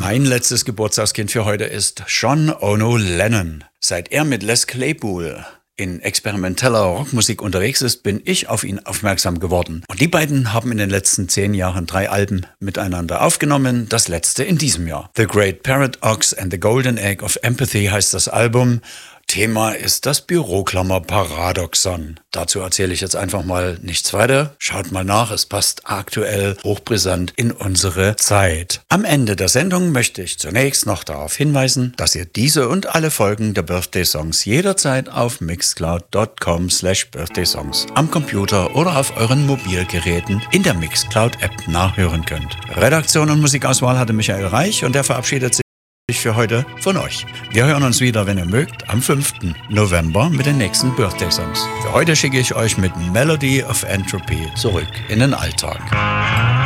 Mein letztes Geburtstagskind für heute ist John Ono Lennon. Seit er mit Les Claypool in experimenteller Rockmusik unterwegs ist, bin ich auf ihn aufmerksam geworden. Und die beiden haben in den letzten 10 Jahren 3 Alben miteinander aufgenommen, das letzte in diesem Jahr. The Great Paradox and the Golden Egg of Empathy heißt das Album. Thema ist das Büroklammer-Paradoxon. Dazu erzähle ich jetzt einfach mal nichts weiter. Schaut mal nach, es passt aktuell hochbrisant in unsere Zeit. Am Ende der Sendung möchte ich zunächst noch darauf hinweisen, dass ihr diese und alle Folgen der Birthday Songs jederzeit auf mixcloud.com/birthdaysongs am Computer oder auf euren Mobilgeräten in der Mixcloud-App nachhören könnt. Redaktion und Musikauswahl hatte Michael Reich und er verabschiedet sich für heute von euch. Wir hören uns wieder, wenn ihr mögt, am 5. November mit den nächsten Birthday Songs. Für heute schicke ich euch mit Melody of Entropy zurück in den Alltag.